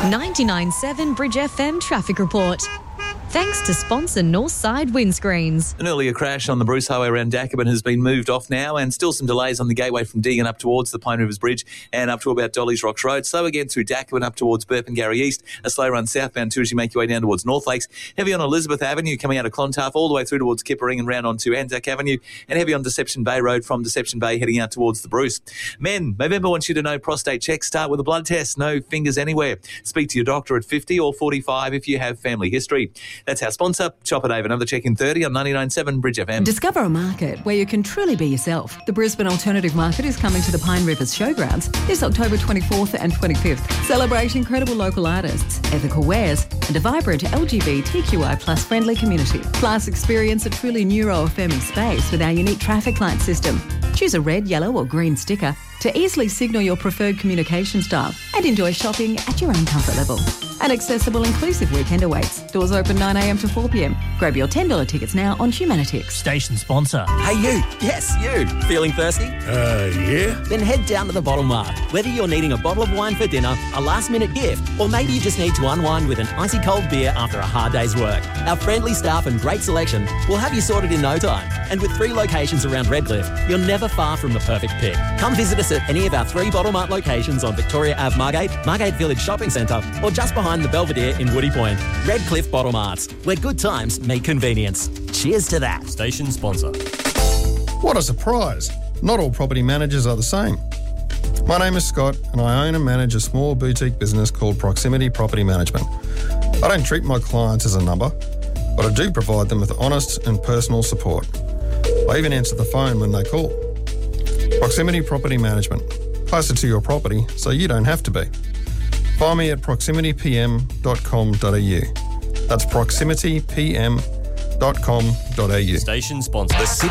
99.7 Bridge FM traffic report. Thanks to sponsor Northside Windscreens. An earlier crash on the Bruce Highway around Dacabin has been moved off now, and still some delays on the gateway from Deagon up towards the Pine Rivers Bridge and up to about Dolly's Rocks Road. Slow again through Dacabin up towards Burpengary East. A slow run southbound too as you make your way down towards North Lakes. Heavy on Elizabeth Avenue coming out of Clontarf all the way through towards Kippering and round onto Anzac Avenue. And heavy on Deception Bay Road from Deception Bay heading out towards the Bruce. Men, Movember wants you to know prostate checks start with a blood test. No fingers anywhere. Speak to your doctor at 50 or 45 if you have family history. That's our sponsor. Shop at Ava. Another check in 30 on 99.7 Bridge FM. Discover a market where you can truly be yourself. The Brisbane Alternative Market is coming to the Pine Rivers Showgrounds this October 24th and 25th. Celebrate incredible local artists, ethical wares and a vibrant LGBTQI plus friendly community. Plus experience a truly neuro-affirming space with our unique traffic light system. Choose a red, yellow or green sticker to easily signal your preferred communication style and enjoy shopping at your own comfort level. An accessible, inclusive weekend awaits. Doors open 9 a.m. to 4 p.m. Grab your $10 tickets now on Humanitix. Station sponsor. Hey you, yes you, feeling thirsty? Yeah. Then head down to the Bottle Mart. Whether you're needing a bottle of wine for dinner, a last minute gift, or maybe you just need to unwind with an icy cold beer after a hard day's work, our friendly staff and great selection will have you sorted in no time. And with 3 locations around Redcliffe, you're never far from the perfect pick. Come visit us at any of our 3 Bottle Mart locations on Victoria Ave Margate Village Shopping Centre, or just behind the Belvedere in Woody Point. Redcliffe Bottle Marts, where good times meet convenience. Cheers to that. Station sponsor. What a surprise. Not all property managers are the same. My name is Scott and I own and manage a small boutique business called Proximity Property Management. I don't treat my clients as a number, but I do provide them with honest and personal support. I even answer the phone when they call. Proximity Property Management. Closer to your property so you don't have to be. Find me at proximitypm.com.au. That's proximitypm.com.au. Station sponsor.